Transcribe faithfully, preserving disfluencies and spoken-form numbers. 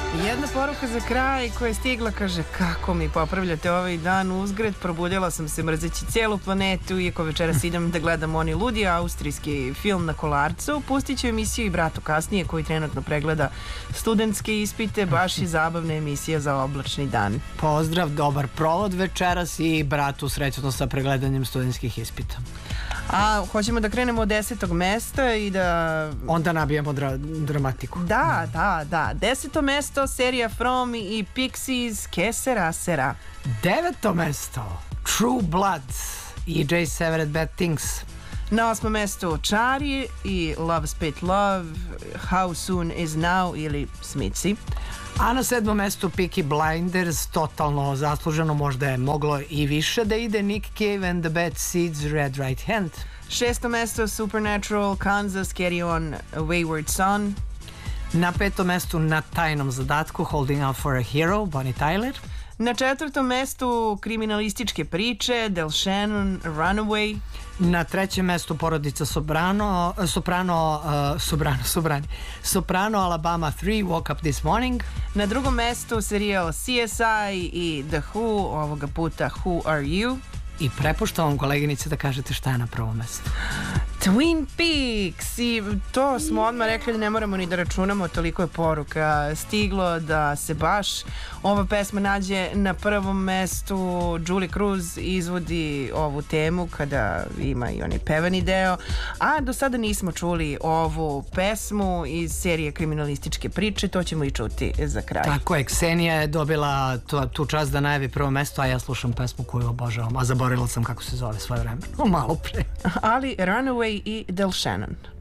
Jedna poruka za kraj koja je stigla, kaže: kako mi popravljate ovaj dan uzgred, probudila sam se mrzeći cijelu planetu, iako večeras idem da gledam Oni ludi, austrijski film na Kolarcu. Pustit ću emisiju i bratu kasnije koji trenutno pregleda studentske ispite, baš i zabavna emisija za oblačni dan. Pozdrav, dobar provod večeras i bratu srećno sa pregledanjem studentskih ispita. A hoćemo da krenemo od desetog mesta i da... Onda nabijemo dra dramatiku. Da, da, da. Deseto mesto, serija From i Pixies, Que Sera Sera. Deveto mesto, True Blood, E J Severed Bad Things. Na osmom mestu Čari i Love Spit Love, How Soon Is Now ili Smici. A na sedmom mestu Peaky Blinders, totalno zasluženo, možda je moglo i više da ide, Nick Cave and the Bad Seeds, Red Right Hand. Šesto mesto Supernatural, Kansas, Carry On, Wayward Son. Na petom mestu Na tajnom zadatku, Holding Out for a Hero, Bonnie Tyler. Na četvrtom mestu kriminalističke priče, Del Shannon, Runaway. Na trećem mestu porodica Soprano, Soprano, uh, Soprano, Soprani, Soprano, Alabama tri, Woke Up This Morning. Na drugom mestu serijal C S I i The Who, ovoga puta Who Are You. I prepuštam vam, koleginice, da kažete šta je na prvom mestu. Twin Peaks, i to smo odmah rekli da ne moramo ni da računamo, toliko je poruka stiglo da se baš ova pesma nađe na prvom mestu. Julie Cruz izvodi ovu temu kada ima i onaj pevani deo, a do sada nismo čuli ovu pesmu iz serije kriminalističke priče, to ćemo i čuti za kraj. Tako je, Ksenija je dobila tu, tu čast da najavi prvo mesto, a ja slušam pesmu koju obožavam, a zaboravila sam kako se zove svoje vreme, malo pre. Ali Runaway i Del Shannon.